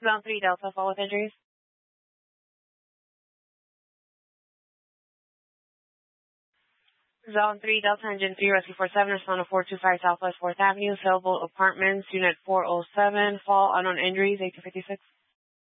Zone 3 Delta, fall with injuries. Zone 3 Delta, Engine 3, Rescue 47, respond to 425 Southwest 4th Avenue, Sailboat Apartments, Unit 407, fall, unknown injuries, 1856.